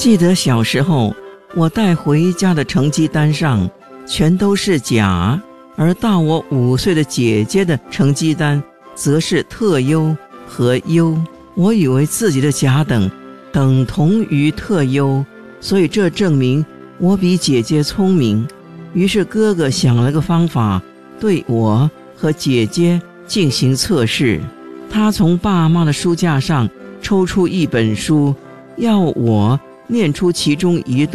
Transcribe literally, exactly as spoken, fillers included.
记得小时候，我带回家的成绩单上全都是甲，而到我五岁的姐姐的成绩单则是特优和优。我以为自己的甲等等同于特优，所以这证明我比姐姐聪明。于是哥哥想了个方法，对我和姐姐进行测试。他从爸妈的书架上抽出一本书，要我念出其中一段